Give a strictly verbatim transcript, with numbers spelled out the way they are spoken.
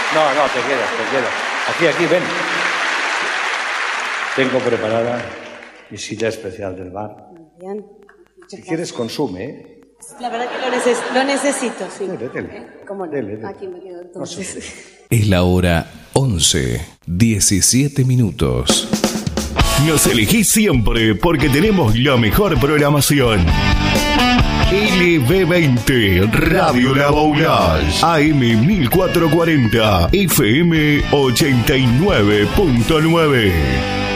No, no, te quedas, te quedas. Aquí, aquí, ven. Tengo preparada mi silla especial del bar. Bien. Si quieres, consume, ¿eh? La verdad que lo, neces lo necesito, sí. Dele, dele. ¿Eh? ¿Cómo no? Dele, dele. Aquí me quedo entonces. No sé. Es la hora once, diecisiete minutos. Nos elegís siempre porque tenemos la mejor programación. L B veinte, Radio La Boulage, A M mil cuatrocientos cuarenta, F M ochenta y nueve punto nueve.